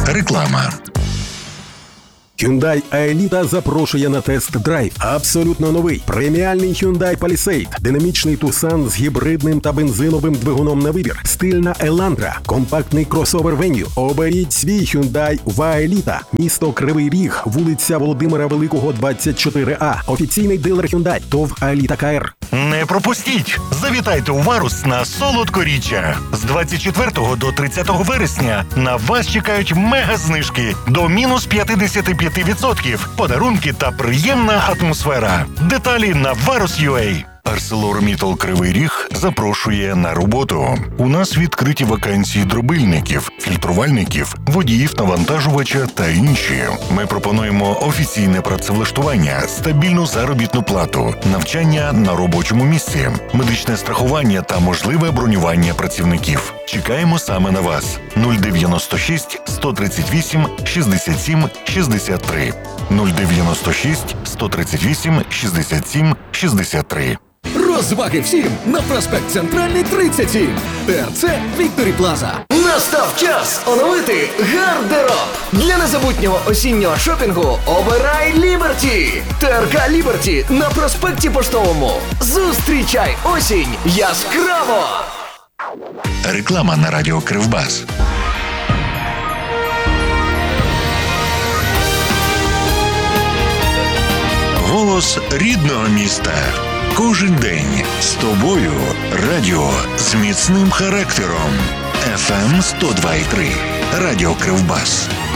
Реклама. Hyundai Aelita запрошує на тест-драйв. Абсолютно новий преміальний Hyundai Palisade. Динамічний Tucson з гібридним та бензиновим двигуном на вибір. Стильна Elantra. Компактний кросовер Venue. Оберіть свій Hyundai в Aelita. Місто Кривий Ріг. Вулиця Володимира Великого, 24А. Офіційний дилер Hyundai. ТОВ Aelita KR. Не пропустіть! Завітайте у Варус на солодкоріччя. З 24 до 30 вересня на вас чекають мега-знижки до мінус 55%, подарунки та приємна атмосфера. Деталі на Varus.ua. ArcelorMittal Кривий Ріг запрошує на роботу. У нас відкриті вакансії дробильників, фільтрувальників, водіїв навантажувача та інші. Ми пропонуємо офіційне працевлаштування, стабільну заробітну плату, навчання на робочому місці, медичне страхування та можливе бронювання працівників. Чекаємо саме на вас. 096 138 67 63. 096 138 67 63. Розваги всім на проспект Центральний 37. ТРЦ Вікторі Плаза. Настав час оновити гардероб. Для незабутнього осіннього шопінгу обирай Ліберті. ТРК Ліберті на проспекті Поштовому. Зустрічай осінь яскраво. Реклама на радіо Кривбас. Голос рідного міста. Кожен день з тобою. Радіо з міцним характером. FM 102,3. Радіо Кривбас.